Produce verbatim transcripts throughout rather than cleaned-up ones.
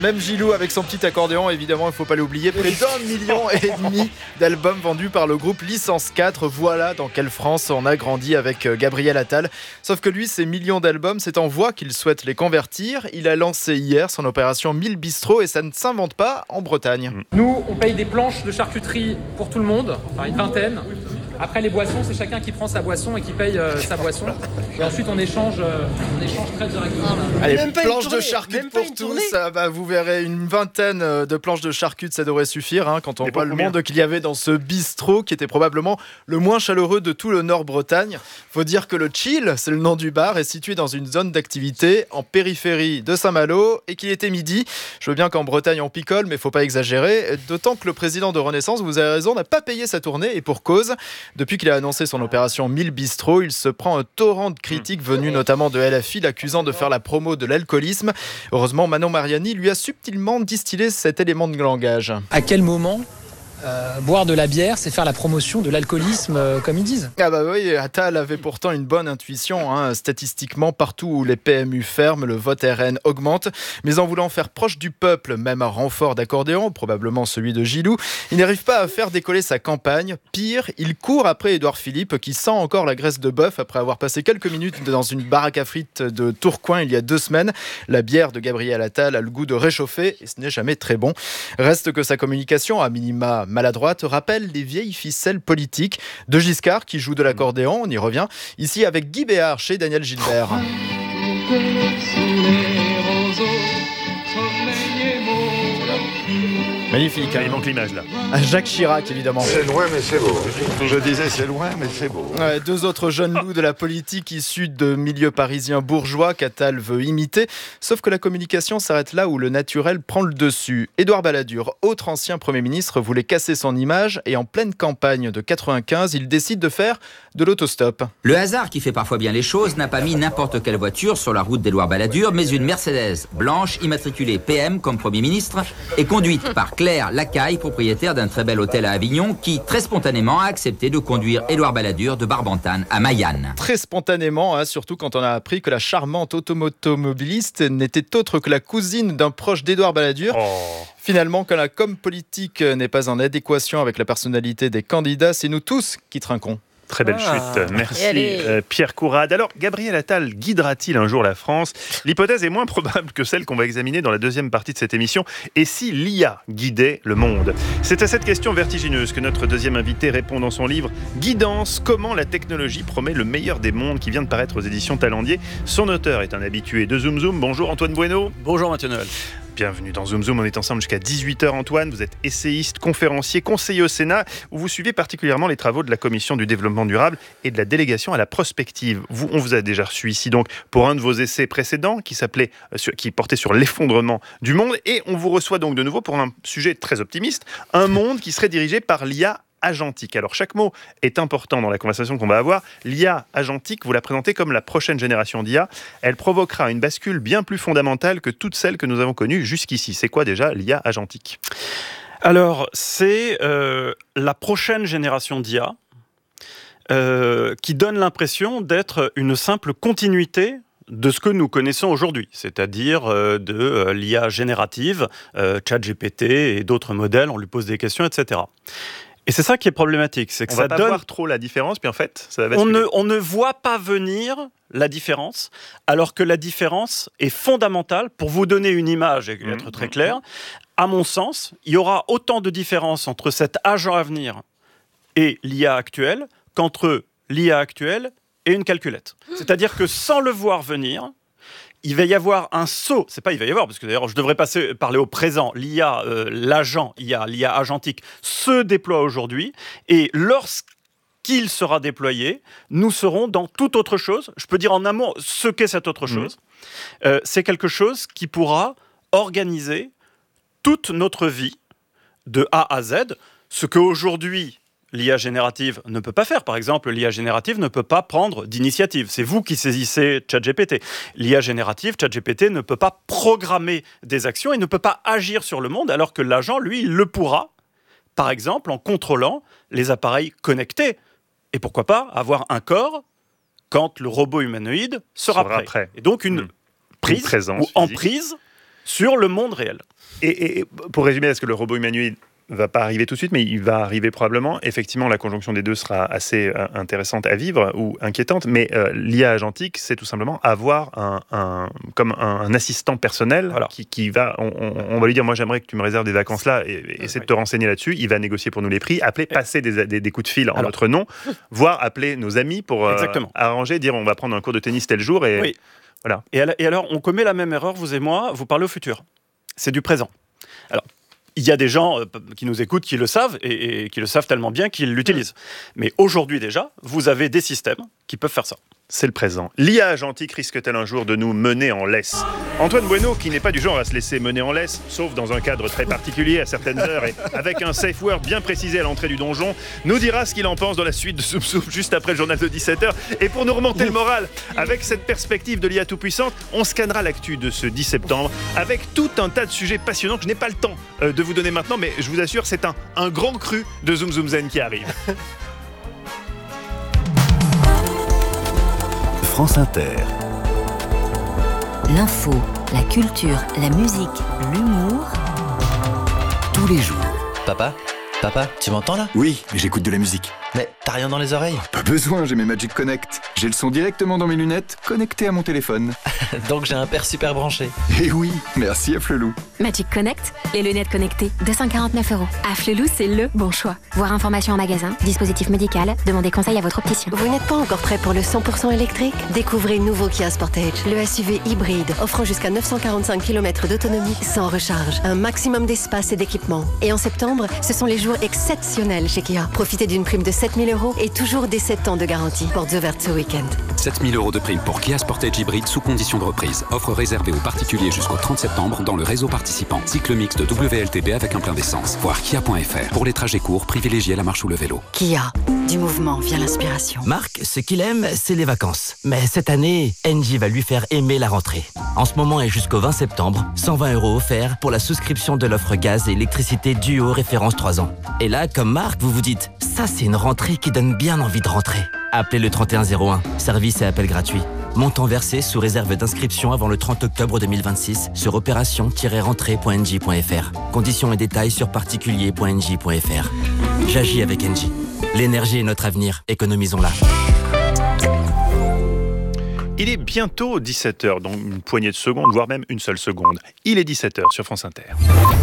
Même Gilou avec son petit accordéon, évidemment, il ne faut pas l'oublier. Près d'un million et demi d'albums vendus par le groupe Licence quatre. Voilà dans quelle France on a grandi avec Gabriel Attal. Sauf que lui, ces millions d'albums, c'est en voix qu'il souhaite les convertir. Il a lancé hier son opération mille bistrots et ça ne s'invente pas en Bretagne. Nous, on paye des planches de charcuterie pour tout le monde, enfin une vingtaine. Après les boissons, c'est chacun qui prend sa boisson et qui paye euh, sa boisson. Et ensuite on échange, euh, on échange très directement. Allez, planches de charcutes pour tous. Ça, bah, vous verrez une vingtaine de planches de charcutes, ça devrait suffire hein, quand on voit le monde qu'il y avait dans ce bistrot qui était probablement le moins chaleureux de tout le Nord-Bretagne. Faut dire que le Chill, c'est le nom du bar, est situé dans une zone d'activité en périphérie de Saint-Malo et qu'il était midi. Je veux bien qu'en Bretagne on picole, mais faut pas exagérer. D'autant que le président de Renaissance, vous avez raison, n'a pas payé sa tournée et pour cause. Depuis qu'il a annoncé son opération mille bistrots, il se prend un torrent de critiques venues notamment de L F I, l'accusant de faire la promo de l'alcoolisme. Heureusement, Manon Mariani lui a subtilement distillé cet élément de langage. À quel moment Euh, boire de la bière, c'est faire la promotion de l'alcoolisme, euh, comme ils disent. Ah bah oui, Attal avait pourtant une bonne intuition. Hein. Statistiquement, partout où les P M U ferment, le vote R N augmente. Mais en voulant faire proche du peuple, même à renfort d'accordéon, probablement celui de Gilou, il n'arrive pas à faire décoller sa campagne. Pire, il court après Édouard Philippe, qui sent encore la graisse de bœuf après avoir passé quelques minutes dans une baraque à frites de Tourcoing il y a deux semaines. La bière de Gabriel Attal a le goût de réchauffer et ce n'est jamais très bon. Reste que sa communication, à minima maladroite, rappelle les vieilles ficelles politiques de Giscard qui joue de l'accordéon, on y revient, ici avec Guy Béard chez Daniel Gilbert. Magnifique. Hein. Il manque l'image là. Jacques Chirac évidemment. C'est loin mais c'est beau. Je disais c'est loin mais c'est beau. Ouais, deux autres jeunes loups de la politique issus de milieux parisiens bourgeois qu'Attal veut imiter. Sauf que la communication s'arrête là où le naturel prend le dessus. Édouard Balladur, autre ancien Premier ministre, voulait casser son image et en pleine campagne de quatre-vingt-quinze, il décide de faire de l'autostop. Le hasard qui fait parfois bien les choses n'a pas mis n'importe quelle voiture sur la route d'Édouard Balladur, mais une Mercedes blanche immatriculée P M comme Premier ministre et conduite par Claire Lacaille, propriétaire d'un très bel hôtel à Avignon, qui très spontanément a accepté de conduire Édouard Balladur de Barbantane à Mayanne. Très spontanément, hein, surtout quand on a appris que la charmante automobiliste n'était autre que la cousine d'un proche d'Édouard Balladur. Oh. Finalement, quand la com politique n'est pas en adéquation avec la personnalité des candidats, c'est nous tous qui trinquons. Très belle ah. chute, merci euh, Pierre Courade. Alors, Gabriel Attal guidera-t-il un jour la France ? L'hypothèse est moins probable que celle qu'on va examiner dans la deuxième partie de cette émission. Et si l'I A guidait le monde ? C'est à cette question vertigineuse que notre deuxième invité répond dans son livre « Guidance, comment la technologie promet le meilleur des mondes » qui vient de paraître aux éditions Talendier. Son auteur est un habitué de Zoom Zoom. Bonjour Antoine Bueno. Bonjour Mathieu Noël. Bienvenue dans Zoom Zoom, on est ensemble jusqu'à dix-huit heures Antoine, vous êtes essayiste, conférencier, conseiller au Sénat, où vous suivez particulièrement les travaux de la Commission du développement durable et de la délégation à la prospective. Vous, on vous a déjà reçu ici donc pour un de vos essais précédents qui s'appelait, qui portait sur l'effondrement du monde, et on vous reçoit donc de nouveau pour un sujet très optimiste, un monde qui serait dirigé par l'I A agentique. Alors chaque mot est important dans la conversation qu'on va avoir. L'I A agentique, vous la présentez comme la prochaine génération d'I A. Elle provoquera une bascule bien plus fondamentale que toutes celles que nous avons connues jusqu'ici. C'est quoi déjà l'I A agentique ? Alors c'est euh, la prochaine génération d'I A euh, qui donne l'impression d'être une simple continuité de ce que nous connaissons aujourd'hui, c'est-à-dire euh, de euh, l'I A générative, euh, ChatGPT et d'autres modèles, on lui pose des questions, et cetera. Et c'est ça qui est problématique, c'est que on ça va pas donne... voir trop la différence, puis en fait, ça va basculer. On ne, on ne voit pas venir la différence, alors que la différence est fondamentale. Pour vous donner une image et être mmh, très clair, mmh. à mon sens, il y aura autant de différence entre cet agent à venir et l'I A actuelle qu'entre l'I A actuelle et une calculette. C'est-à-dire que sans le voir venir, il va y avoir un saut, c'est pas il va y avoir, parce que d'ailleurs je devrais passer, parler au présent, l'I A, euh, l'agent, I A, l'I A agentique se déploie aujourd'hui, et lorsqu'il sera déployé, nous serons dans toute autre chose. Je peux dire en amont ce qu'est cette autre chose. Mmh. Euh, c'est quelque chose qui pourra organiser toute notre vie de A à Z, ce qu'aujourd'hui l'I A générative ne peut pas faire. Par exemple, l'I A générative ne peut pas prendre d'initiative. C'est vous qui saisissez ChatGPT. L'I A générative, ChatGPT ne peut pas programmer des actions et ne peut pas agir sur le monde, alors que l'agent, lui, il le pourra, par exemple, en contrôlant les appareils connectés. Et pourquoi pas avoir un corps quand le robot humanoïde sera, sera prêt. prêt. Et donc une mmh. prise une ou emprise sur le monde réel. Et, et pour résumer, est-ce que le robot humanoïde ne va pas arriver tout de suite, mais il va arriver probablement. Effectivement, la conjonction des deux sera assez euh, intéressante à vivre ou inquiétante, mais euh, l'I A agentique, c'est tout simplement avoir un, un, comme un, un assistant personnel voilà. qui, qui va, on, on, on va lui dire, moi j'aimerais que tu me réserves des vacances là, et, et essaie oui. de te renseigner là-dessus, il va négocier pour nous les prix, appeler, passer des, des, des coups de fil en Alors. notre nom, voire appeler nos amis pour euh, arranger, dire on va prendre un cours de tennis tel jour, et oui. voilà. Et, et alors, on commet la même erreur, vous et moi, vous parlez au futur. C'est du présent. Alors, il y a des gens euh, qui nous écoutent qui le savent et, et qui le savent tellement bien qu'ils l'utilisent. Mais aujourd'hui déjà, vous avez des systèmes qui peuvent faire ça. C'est le présent. L'I A agentique risque-t-elle un jour de nous mener en laisse ? Antoine Bueno, qui n'est pas du genre à se laisser mener en laisse, sauf dans un cadre très particulier à certaines heures et avec un safe word bien précisé à l'entrée du donjon, nous dira ce qu'il en pense dans la suite de Zoom Zoom juste après le journal de dix-sept heures. Et pour nous remonter le moral, avec cette perspective de l'I A tout-puissante, on scannera l'actu de ce dix septembre avec tout un tas de sujets passionnants que je n'ai pas le temps euh, de vous donner maintenant, mais je vous assure, c'est un, un grand cru de Zoom Zoom Zen qui arrive. France Inter. L'info, la culture, la musique, l'humour. Tous les jours. Papa ? Papa, tu m'entends là ? Oui, j'écoute de la musique. Mais t'as rien dans les oreilles ? Pas besoin, j'ai mes Magic Connect. J'ai le son directement dans mes lunettes, connecté à mon téléphone. Donc j'ai un père super branché. Eh oui, merci Afflelou. Magic Connect, les lunettes connectées, deux cent quarante-neuf euros. Afflelou, c'est le bon choix. Voir information en magasin, dispositif médical, demandez conseil à votre opticien. Vous n'êtes pas encore prêt pour le cent pour cent électrique ? Découvrez le nouveau Kia Sportage, le S U V hybride, offrant jusqu'à neuf cent quarante-cinq kilomètres d'autonomie sans recharge, un maximum d'espace et d'équipement. Et en septembre, ce sont les jours exceptionnels chez Kia. Profitez d'une prime de sept mille euros et toujours des sept ans de garantie. Portes ouvertes ce week-end. sept mille euros de prime pour Kia Sportage hybride sous condition de reprise. Offre réservée aux particuliers jusqu'au trente septembre dans le réseau participant. Cycle mixte W L T B avec un plein d'essence. Voir kia point f r. Pour les trajets courts, privilégiez la marche ou le vélo. Kia. Du mouvement vient l'inspiration. Marc, ce qu'il aime, c'est les vacances. Mais cette année, Engie va lui faire aimer la rentrée. En ce moment et jusqu'au vingt septembre, cent vingt euros offerts pour la souscription de l'offre gaz et électricité Duo référence trois ans. Et là, comme Marc, vous vous dites, ça c'est une rentrée qui donne bien envie de rentrer. Appelez le trente et un zéro un, service et appel gratuit. Montant versé sous réserve d'inscription avant le trente octobre deux mille vingt-six sur opération tiret rentrée point engie point f r. Conditions et détails sur particulier point engie point f r. J'agis avec Engie. L'énergie est notre avenir, économisons-la. Il est bientôt dix-sept heures, donc une poignée de secondes, voire même une seule seconde. Il est dix-sept heures sur France Inter.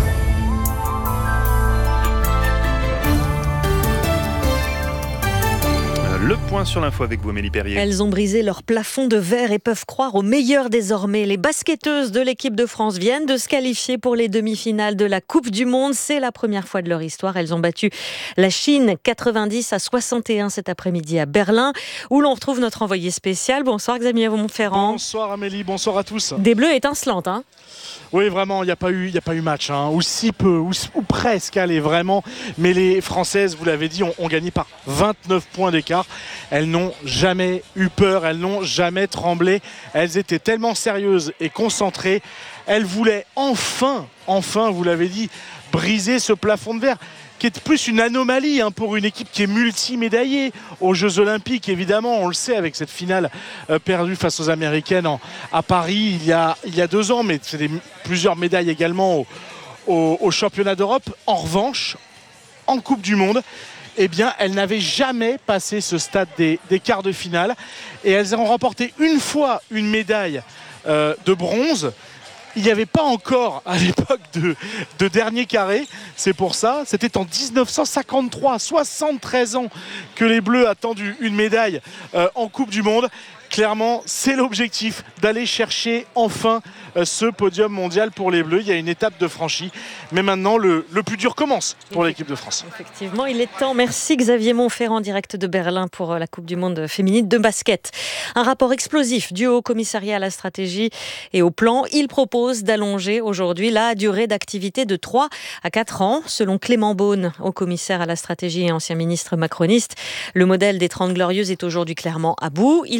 Le point sur l'info avec vous, Amélie Perrier. Elles ont brisé leur plafond de verre et peuvent croire au meilleur désormais. Les basketteuses de l'équipe de France viennent de se qualifier pour les demi-finales de la Coupe du Monde. C'est la première fois de leur histoire. Elles ont battu la Chine quatre-vingt-dix à soixante et un cet après-midi à Berlin, où l'on retrouve notre envoyé spécial. Bonsoir Xavier Montferrand. Bonsoir Amélie, bonsoir à tous. Des bleus étincelantes, hein ? Oui, vraiment, il n'y a pas eu, il n'y a pas eu match, hein, ou si peu, ou, ou presque, allez, vraiment. Mais les Françaises, vous l'avez dit, ont, ont gagné par vingt-neuf points d'écart. Elles n'ont jamais eu peur, elles n'ont jamais tremblé. Elles étaient tellement sérieuses et concentrées. Elles voulaient enfin, enfin, vous l'avez dit, briser ce plafond de verre, qui est plus une anomalie hein, pour une équipe qui est multimédaillée aux Jeux Olympiques. Évidemment, on le sait avec cette finale euh, perdue face aux Américaines en, à Paris il y, a, il y a deux ans, mais c'est des, plusieurs médailles également au, au, au championnat d'Europe. En revanche, en Coupe du Monde, eh bien, elles n'avaient jamais passé ce stade des, des quarts de finale et elles ont remporté une fois une médaille euh, de bronze. Il n'y avait pas encore à l'époque de, de dernier carré, c'est pour ça. C'était en dix-neuf cent cinquante-trois, soixante-treize ans que les Bleus attendu une médaille euh, en Coupe du Monde. Clairement, c'est l'objectif d'aller chercher enfin euh, ce podium mondial pour les Bleus. Il y a une étape de franchie, mais maintenant le, le plus dur commence pour l'équipe de France. Effectivement, il est temps. Merci Xavier Montferrand, direct de Berlin pour la Coupe du Monde féminine de basket. Un rapport explosif du Haut Commissariat à la stratégie et au plan. Il propose d'allonger aujourd'hui la durée d'activité de trois à quatre ans. Selon Clément Beaune, haut commissaire à la stratégie et ancien ministre macroniste, le modèle des trente glorieuses est aujourd'hui clairement à bout. Il formule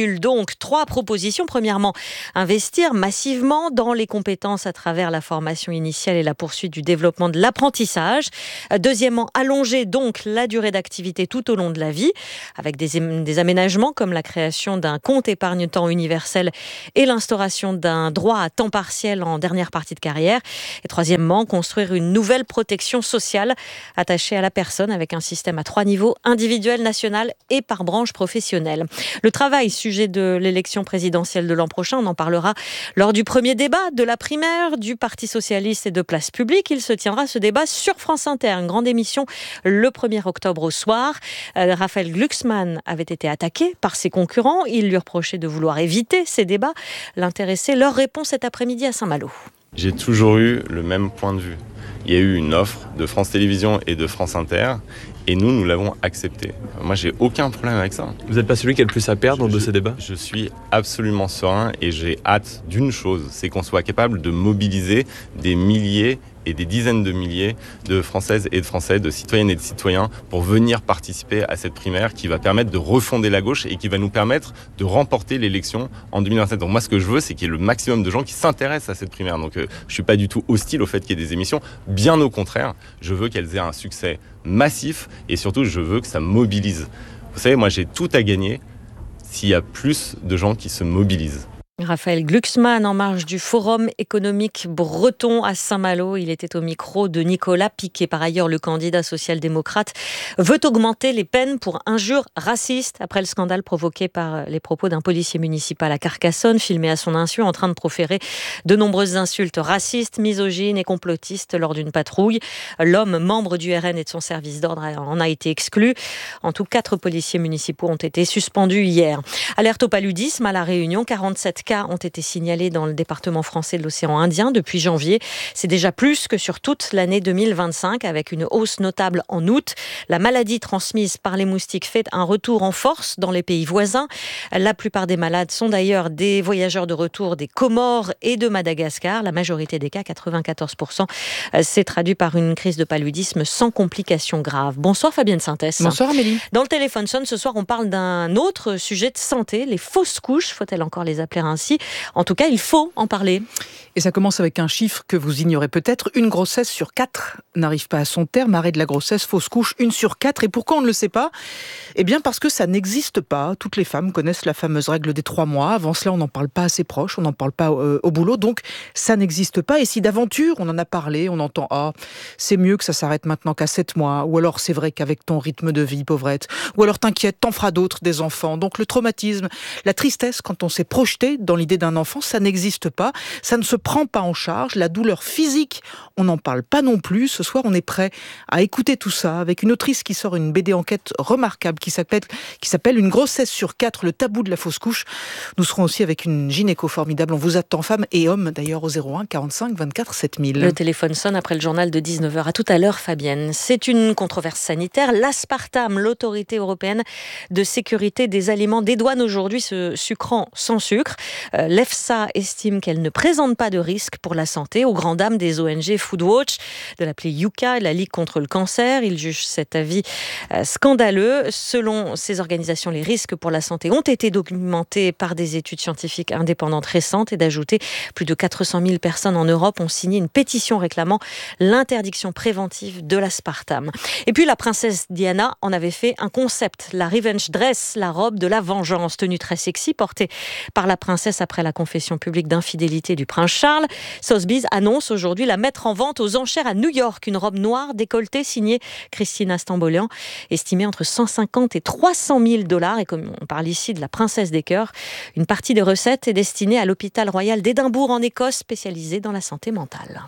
formule donc trois propositions. Premièrement, investir massivement dans les compétences à travers la formation initiale et la poursuite du développement de l'apprentissage. Deuxièmement, allonger donc la durée d'activité tout au long de la vie, avec des, des aménagements comme la création d'un compte épargne-temps universel et l'instauration d'un droit à temps partiel en dernière partie de carrière. Et troisièmement, construire une nouvelle protection sociale attachée à la personne avec un système à trois niveaux, individuel, national et par branche professionnelle. Le travail, sujet de l'élection présidentielle de l'an prochain, on en parlera lors du premier débat de la primaire du Parti socialiste et de Place publique. Il se tiendra ce débat sur France Inter, une grande émission le premier octobre au soir. Euh, Raphaël Glucksmann avait été attaqué par ses concurrents. Il lui reprochait de vouloir éviter ces débats. L'intéressé, leur réponse cet après-midi à Saint-Malo. J'ai toujours eu le même point de vue. Il y a eu une offre de France Télévisions et de France Inter et nous, nous l'avons acceptée. Moi, j'ai aucun problème avec ça. Vous n'êtes pas celui qui a le plus à perdre de ces débats ? Je suis absolument serein et j'ai hâte d'une chose, c'est qu'on soit capable de mobiliser des milliers et des dizaines de milliers de Françaises et de Français, de citoyennes et de citoyens pour venir participer à cette primaire qui va permettre de refonder la gauche et qui va nous permettre de remporter l'élection en deux mille vingt-sept. Donc moi, ce que je veux, c'est qu'il y ait le maximum de gens qui s'intéressent à cette primaire. Donc euh, je ne suis pas du tout hostile au fait qu'il y ait des émissions. Bien au contraire, je veux qu'elles aient un succès massif et surtout, je veux que ça mobilise. Vous savez, moi, j'ai tout à gagner s'il y a plus de gens qui se mobilisent. Raphaël Glucksmann en marge du Forum économique breton à Saint-Malo. Il était au micro de Nicolas Piquet. Par ailleurs, le candidat social-démocrate veut augmenter les peines pour injures racistes après le scandale provoqué par les propos d'un policier municipal à Carcassonne, filmé à son insu en train de proférer de nombreuses insultes racistes, misogynes et complotistes lors d'une patrouille. L'homme, membre du R N et de son service d'ordre, en a été exclu. En tout, quatre policiers municipaux ont été suspendus hier. Alerte au paludisme à La Réunion, quarante-sept cas ont été signalés dans le département français de l'océan Indien depuis janvier. C'est déjà plus que sur toute l'année deux mille vingt-cinq, avec une hausse notable en août. La maladie transmise par les moustiques fait un retour en force dans les pays voisins. La plupart des malades sont d'ailleurs des voyageurs de retour des Comores et de Madagascar. La majorité des cas, quatre-vingt-quatorze pour cent, s'est traduit par une crise de paludisme sans complications graves. Bonsoir Fabienne Sintès. Bonsoir Amélie. Dans le téléphone sonne ce soir, on parle d'un autre sujet de santé, les fausses couches. Faut-elle encore les appeler ainsi ? En tout cas, il faut en parler. Et ça commence avec un chiffre que vous ignorez peut-être. Une grossesse sur quatre n'arrive pas à son terme. Arrêt de la grossesse, fausse couche, une sur quatre. Et pourquoi on ne le sait pas ? Eh bien parce que ça n'existe pas. Toutes les femmes connaissent la fameuse règle des trois mois. Avant cela, on n'en parle pas à ses proches, on n'en parle pas euh, au boulot. Donc ça n'existe pas. Et si d'aventure, on en a parlé, on entend « Ah, c'est mieux que ça s'arrête maintenant qu'à sept mois » ou alors « C'est vrai qu'avec ton rythme de vie, pauvrette » ou alors « T'inquiète, t'en feras d'autres, des enfants ». Donc le traumatisme, la tristesse quand on s'est projeté dans l'idée d'un enfant, ça n'existe pas. Ça ne se prend pas en charge. La douleur physique, on n'en parle pas non plus. Ce soir, on est prêt à écouter tout ça avec une autrice qui sort une B D enquête remarquable qui s'appelle, qui s'appelle Une grossesse sur quatre, le tabou de la fausse couche. Nous serons aussi avec une gynéco formidable. On vous attend, femmes et hommes, d'ailleurs, au zéro un quarante-cinq vingt-quatre sept mille. Le téléphone sonne après le journal de dix-neuf heures. À tout à l'heure, Fabienne. C'est une controverse sanitaire. L'aspartame, l'autorité européenne de sécurité des aliments, dédouane aujourd'hui ce sucrant sans sucre. Euh, L'EFSA estime qu'elle ne présente pas de risque pour la santé, aux grandes dames des O N G Foodwatch, de l'appelée Yuka, la Ligue contre le cancer. Il juge cet avis euh, scandaleux. Selon ces organisations, les risques pour la santé ont été documentés par des études scientifiques indépendantes récentes, et d'ajouter, plus de quatre cent mille personnes en Europe ont signé une pétition réclamant l'interdiction préventive de l'aspartame. Et puis la princesse Diana en avait fait un concept, la Revenge Dress, la robe de la vengeance, tenue très sexy, portée par la princesse après la confession publique d'infidélité du prince Charles. Sotheby's annonce aujourd'hui la mettre en vente aux enchères à New York. Une robe noire décolletée signée Christina Stambolian, estimée entre cent cinquante et trois cent mille dollars. Et comme on parle ici de la princesse des cœurs, une partie des recettes est destinée à l'hôpital royal d'Édimbourg en Écosse, spécialisé dans la santé mentale.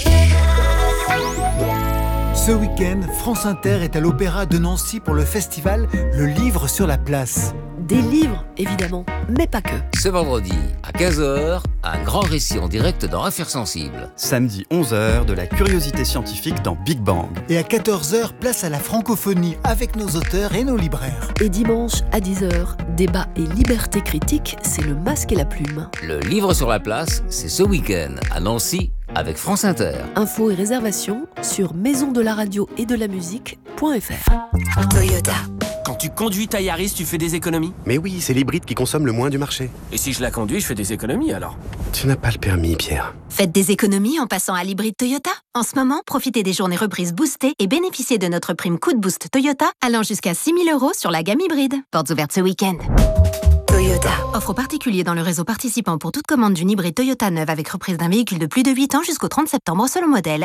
Ce week-end, France Inter est à l'Opéra de Nancy pour le festival Le Livre sur la place. Des livres, évidemment, mais pas que. Ce vendredi, à quinze heures, un grand récit en direct dans Affaires sensibles. Samedi onze heures, de la curiosité scientifique dans Big Bang. Et à quatorze heures, place à la francophonie avec nos auteurs et nos libraires. Et dimanche, à dix heures, débat et liberté critique, c'est le masque et la plume. Le Livre sur la place, c'est ce week-end, à Nancy, avec France Inter. Infos et réservations sur maison de la radio et de la musique point f r. Toyota, Quand tu conduis ta Yaris, tu fais des économies? Mais oui, c'est l'hybride qui consomme le moins du marché. Et si je la conduis, je fais des économies alors? Tu n'as pas le permis, Pierre. Faites des économies en passant à l'hybride Toyota. En ce moment, profitez des journées reprises boostées et bénéficiez de notre prime coup de boost Toyota allant jusqu'à six mille euros sur la gamme hybride. Portes ouvertes ce week-end. Toyota. Offre aux particuliers dans le réseau participant pour toute commande d'une hybride Toyota neuve avec reprise d'un véhicule de plus de huit ans jusqu'au trente septembre selon modèle.